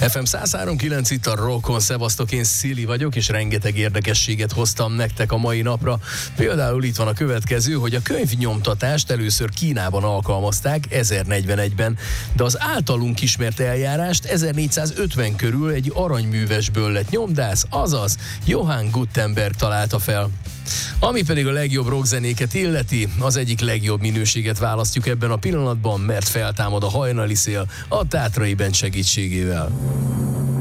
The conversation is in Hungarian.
FM 103.9 itt a Rockon, szevasztok, én Szili vagyok, és rengeteg érdekességet hoztam nektek a mai napra. Például itt van a következő, hogy a könyvnyomtatást először Kínában alkalmazták 1041-ben, de az általunk ismert eljárást 1450 körül egy aranyművesből lett nyomdász, azaz Johann Gutenberg találta fel. Ami pedig a legjobb rockzenéket illeti, az egyik legjobb minőséget választjuk ebben a pillanatban, mert feltámad a hajnali szél a Tátrai Band segítségével.